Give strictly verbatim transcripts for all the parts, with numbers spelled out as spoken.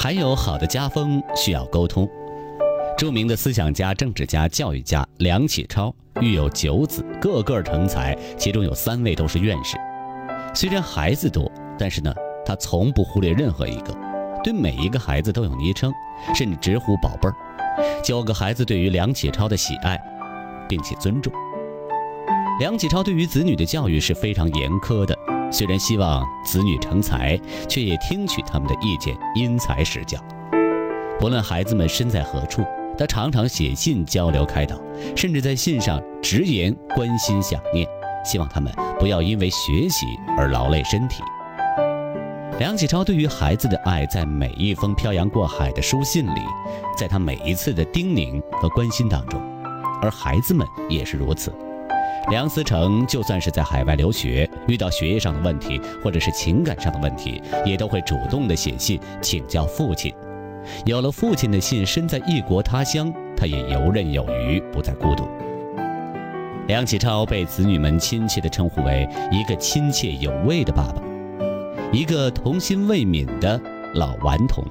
还有好的家风需要沟通。著名的思想家、政治家、教育家梁启超育有九子，个个成才，其中有三位都是院士。虽然孩子多，但是呢，他从不忽略任何一个，对每一个孩子都有昵称，甚至直呼宝贝儿。九个孩子对于梁启超的喜爱并且尊重。梁启超对于子女的教育是非常严苛的，虽然希望子女成才，却也听取他们的意见，因材施教。不论孩子们身在何处，他常常写信交流开导，甚至在信上直言关心想念，希望他们不要因为学习而劳累身体。梁启超对于孩子的爱，在每一封漂洋过海的书信里，在他每一次的叮咛和关心当中，而孩子们也是如此。梁思成就算是在海外留学，遇到学业上的问题或者是情感上的问题，也都会主动的写信请教父亲。有了父亲的信，身在异国他乡，他也游刃有余，不再孤独。梁启超被子女们亲切地称呼为一个亲切有味的爸爸，一个童心未泯的老顽童。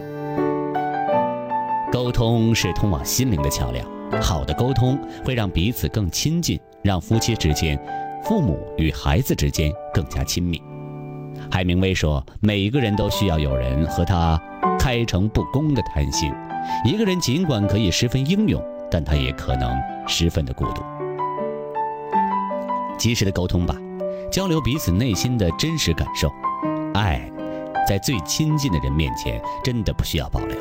沟通是通往心灵的桥梁，好的沟通会让彼此更亲近，让夫妻之间、父母与孩子之间更加亲密。海明威说，每一个人都需要有人和他开诚布公的谈心。一个人尽管可以十分英勇，但他也可能十分的孤独。及时的沟通吧，交流彼此内心的真实感受。爱在最亲近的人面前真的不需要保留。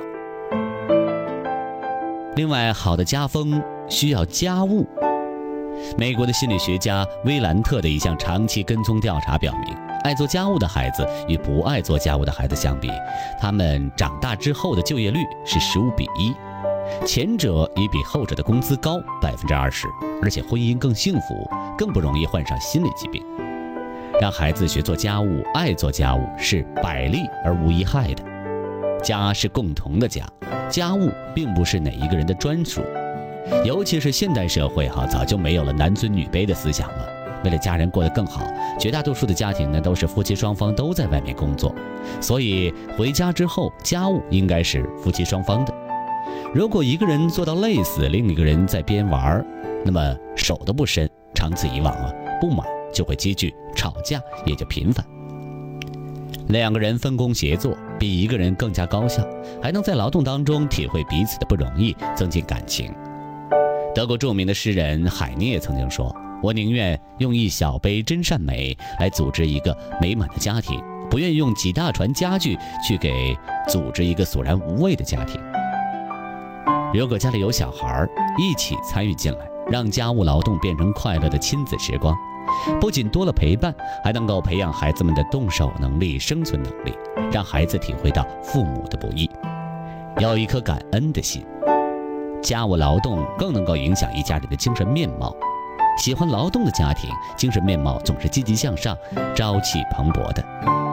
另外，好的家风需要家务。美国的心理学家威兰特的一项长期跟踪调查表明，爱做家务的孩子与不爱做家务的孩子相比，他们长大之后的就业率是十五比一，前者也比后者的工资高百分之二十，而且婚姻更幸福，更不容易患上心理疾病。让孩子学做家务、爱做家务是百利而无一害的。家是共同的家，家务并不是哪一个人的专属。尤其是现代社会哈，早就没有了男尊女卑的思想了。为了家人过得更好，绝大多数的家庭呢都是夫妻双方都在外面工作，所以回家之后，家务应该是夫妻双方的。如果一个人做到累死，另一个人在边玩，那么手都不伸，长此以往啊，不满就会积聚，吵架也就频繁。两个人分工协作，比一个人更加高效，还能在劳动当中体会彼此的不容易，增进感情。德国著名的诗人海涅曾经说，我宁愿用一小杯真善美来组织一个美满的家庭，不愿意用几大船家具去给组织一个索然无味的家庭。如果家里有小孩，一起参与进来，让家务劳动变成快乐的亲子时光，不仅多了陪伴，还能够培养孩子们的动手能力、生存能力，让孩子体会到父母的不易，有一颗感恩的心。家务劳动更能够影响一家人的精神面貌。喜欢劳动的家庭，精神面貌总是积极向上、朝气蓬勃的。